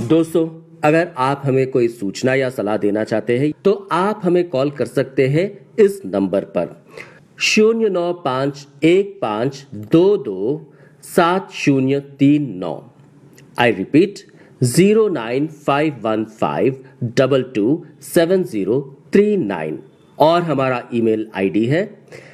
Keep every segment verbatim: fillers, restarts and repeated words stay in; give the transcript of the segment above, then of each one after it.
दोस्तों, अगर आप हमें कोई सूचना या सलाह देना चाहते हैं तो आप हमें कॉल कर सकते हैं इस नंबर पर शून्य नौ पाँच एक पाँच दो दो सात शून्य तीन नौ। I repeat zero nine five one five double two seven zero three nine. और हमारा ईमेल आईडी है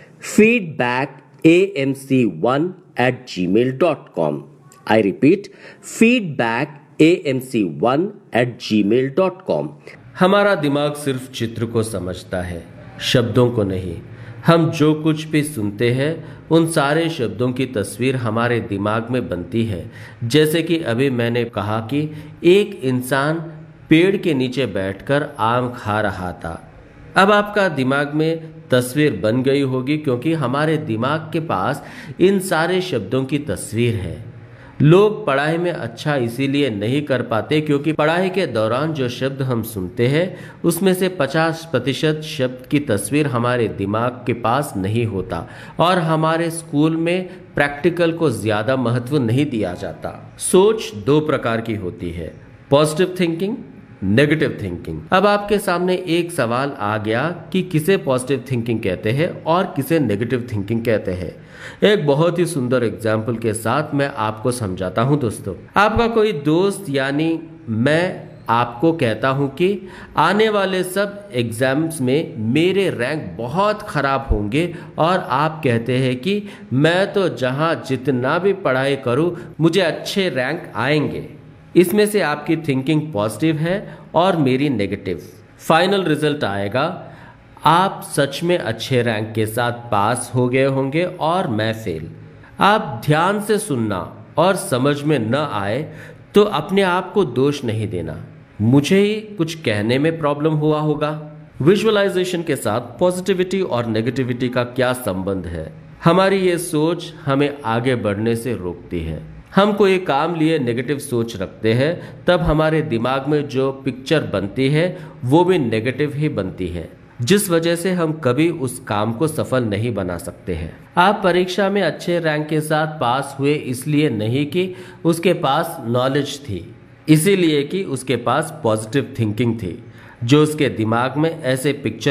feedback A M C one eight ji mail dot com. I repeat feedback A M C one eight ji mail dot com. हमारा दिमाग सिर्फ चित्र को समझता है, शब्दों को नहीं। हम जो कुछ भी सुनते हैं उन सारे शब्दों की तस्वीर हमारे दिमाग में बनती है। जैसे कि अभी मैंने कहा कि एक इंसान पेड़ के नीचे बैठकर आम खा रहा था। अब आपका दिमाग में तस्वीर बन गई होगी क्योंकि हमारे दिमाग के पास इन सारे शब्दों की तस्वीर है। लोग पढ़ाई में अच्छा इसीलिए नहीं कर पाते क्योंकि पढ़ाई के दौरान जो शब्द हम सुनते हैं उसमें से पचास प्रतिशत शब्द की तस्वीर हमारे दिमाग के पास नहीं होता और हमारे स्कूल में प्रैक्टिकल को ज़्यादा महत्व नहीं दिया जाता। सोच दो प्रकार की होती है, पॉजिटिव थिंकिंग, नेगेटिव थिंकिंग। अब आपके सामने एक सवाल आ गया कि किसे पॉजिटिव थिंकिंग कहते हैं और किसे नेगेटिव थिंकिंग कहते हैं। एक बहुत ही सुंदर एग्जाम्पल के साथ मैं आपको समझाता हूं। दोस्तों, आपका कोई दोस्त यानी मैं आपको कहता हूं कि आने वाले सब एग्जाम्स में मेरे रैंक बहुत खराब होंगे और आप कहते हैं कि मैं तो जहां जितना भी पढ़ाई करूं मुझे अच्छे रैंक आएंगे। इसमें से आपकी थिंकिंग पॉजिटिव है और मेरी नेगेटिव। फाइनल रिजल्ट आएगा, आप सच में अच्छे रैंक के साथ पास हो गए होंगे और मैं फेल। आप ध्यान से सुनना और समझ में न आए तो अपने आप को दोष नहीं देना, मुझे ही कुछ कहने में प्रॉब्लम हुआ होगा। विजुअलाइजेशन के साथ पॉजिटिविटी और नेगेटिविटी का क्या संबंध है? हमारी ये सोच हमें आगे बढ़ने से रोकती है। हम कोई काम लिए नेगेटिव सोच रखते हैं तब हमारे दिमाग में जो पिक्चर बनती है वो भी नेगेटिव ही बनती है, जिस वजह से हम कभी उस काम को सफल नहीं बना सकते हैं। आप परीक्षा में अच्छे रैंक के साथ पास हुए इसलिए नहीं कि उसके पास नॉलेज थी, इसीलिए कि उसके पास पॉजिटिव थिंकिंग थी जो उसके दिमाग में ऐसे पिक्चर